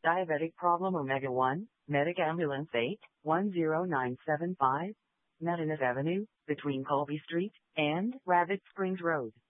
Diabetic problem Omega 1, Medic Ambulance 8, 10975, Nuttinett Avenue, between Colby Street and Rabbit Springs Road.